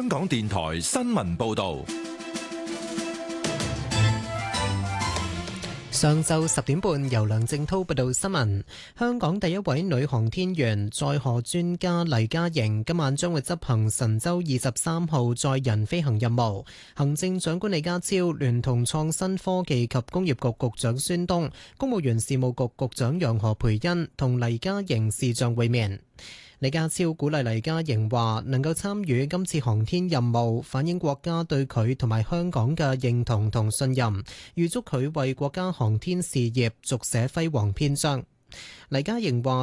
香港電台新聞報道。 上晝10點半，由梁正滔報道新聞。香港第一位女航天員載荷專家黎嘉瑩今晚將會執行神舟23號載人飛行任務。行政長官李家超聯同創新科技及工業局局長孫東、公務員事務局局長楊何蓓茵同黎嘉瑩視像會面。李家超鼓勵黎嘉瑩話，能夠參與今次航天任務，反映國家對佢同埋香港嘅認同同信任，預祝佢為國家航天事業續寫輝煌篇章。黎嘉瑩話，